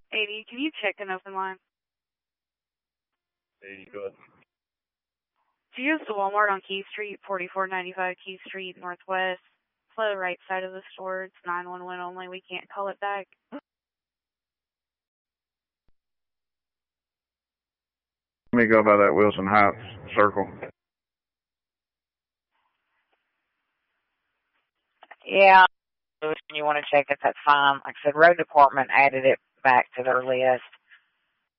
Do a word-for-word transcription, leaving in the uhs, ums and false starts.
eighty, can you check an open line? eighty, go ahead. Do you use the Walmart on Key Street, forty-four ninety-five Key Street, Northwest? It's the right side of the store. It's nine one one only. We can't call it back. Let me go by that Wilson Heights circle. Yeah, if you want to check it, that's fine. Like I said, road department added it back to their list.